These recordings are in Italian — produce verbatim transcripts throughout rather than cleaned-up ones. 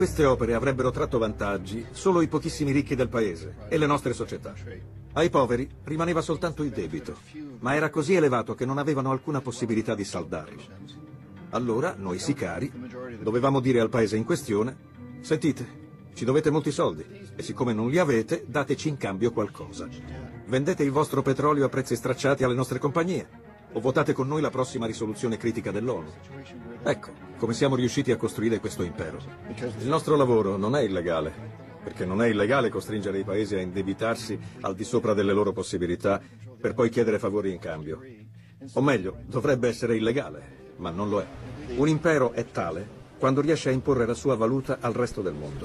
Queste opere avrebbero tratto vantaggi solo i pochissimi ricchi del paese e le nostre società. Ai poveri rimaneva soltanto il debito, ma era così elevato che non avevano alcuna possibilità di saldarlo. Allora, noi sicari, dovevamo dire al paese in questione: sentite, ci dovete molti soldi e siccome non li avete, dateci in cambio qualcosa. Vendete il vostro petrolio a prezzi stracciati alle nostre compagnie o votate con noi la prossima risoluzione critica dell'ONU. Ecco come siamo riusciti a costruire questo impero. Il nostro lavoro non è illegale, perché non è illegale costringere i paesi a indebitarsi al di sopra delle loro possibilità per poi chiedere favori in cambio. O meglio, dovrebbe essere illegale, ma non lo è. Un impero è tale quando riesce a imporre la sua valuta al resto del mondo.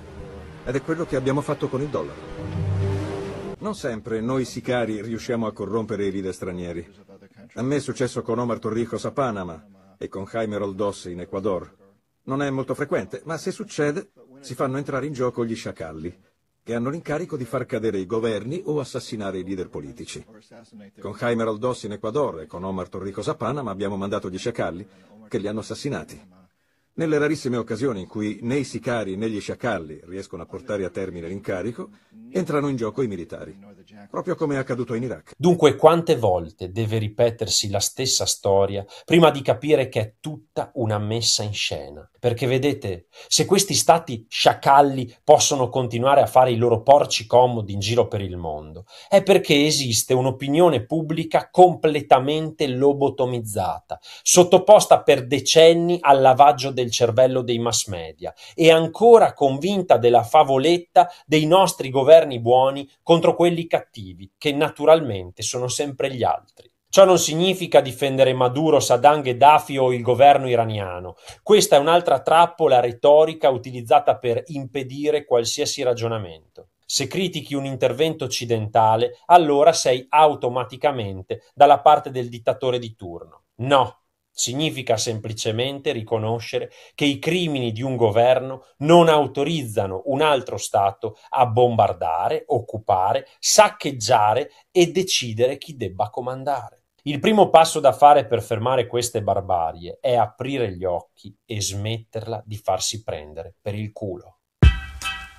Ed è quello che abbiamo fatto con il dollaro. Non sempre noi sicari riusciamo a corrompere i leader stranieri. A me è successo con Omar Torrijos a Panama e con Jaime Roldos in Ecuador. Non è molto frequente, ma se succede, si fanno entrare in gioco gli sciacalli, che hanno l'incarico di far cadere i governi o assassinare i leader politici. Con Jaime Roldos in Ecuador e con Omar Torrijos a Panama abbiamo mandato gli sciacalli, che li hanno assassinati. Nelle rarissime occasioni in cui né i sicari né gli sciacalli riescono a portare a termine l'incarico, entrano in gioco i militari, proprio come è accaduto in Iraq. Dunque, quante volte deve ripetersi la stessa storia prima di capire che è tutta una messa in scena? Perché vedete, se questi stati sciacalli possono continuare a fare i loro porci comodi in giro per il mondo, è perché esiste un'opinione pubblica completamente lobotomizzata, sottoposta per decenni al lavaggio del cervello dei mass media e ancora convinta della favoletta dei nostri governi buoni contro quelli cattivi, che naturalmente sono sempre gli altri. Ciò non significa difendere Maduro, Saddam, Gheddafi o il governo iraniano. Questa è un'altra trappola retorica utilizzata per impedire qualsiasi ragionamento. Se critichi un intervento occidentale, allora sei automaticamente dalla parte del dittatore di turno. No. Significa semplicemente riconoscere che i crimini di un governo non autorizzano un altro Stato a bombardare, occupare, saccheggiare e decidere chi debba comandare. Il primo passo da fare per fermare queste barbarie è aprire gli occhi e smetterla di farsi prendere per il culo.